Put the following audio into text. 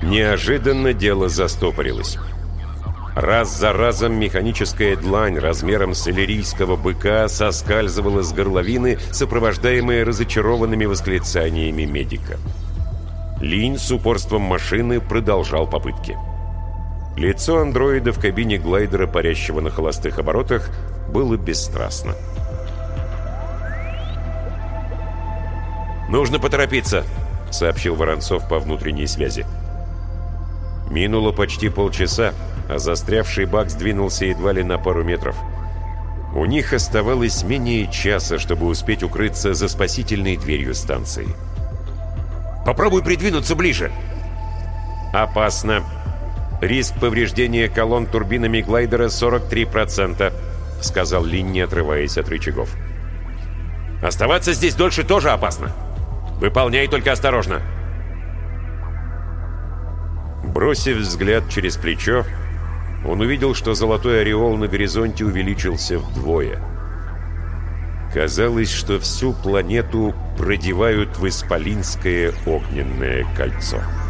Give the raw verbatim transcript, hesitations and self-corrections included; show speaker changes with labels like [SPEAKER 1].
[SPEAKER 1] Неожиданно дело застопорилось. Раз за разом механическая длань размером с иллирийского быка соскальзывала с горловины, сопровождаемая разочарованными восклицаниями медика. Линь с упорством машины продолжал попытки. Лицо андроида в кабине глайдера, парящего на холостых оборотах, было бесстрастно. «Нужно поторопиться», — сообщил Воронцов по внутренней связи. Минуло почти полчаса, а застрявший бак сдвинулся едва ли на пару метров. У них оставалось менее часа, чтобы успеть укрыться за спасительной дверью станции.
[SPEAKER 2] «Попробуй придвинуться ближе!»
[SPEAKER 1] «Опасно. Риск повреждения колонн турбинами глайдера сорок три процента», — сказал Линь, не отрываясь от рычагов.
[SPEAKER 2] «Оставаться здесь дольше тоже опасно. Выполняй только осторожно».
[SPEAKER 1] Бросив взгляд через плечо, он увидел, что золотой ореол на горизонте увеличился вдвое. Казалось, что всю планету продевают в исполинское огненное кольцо.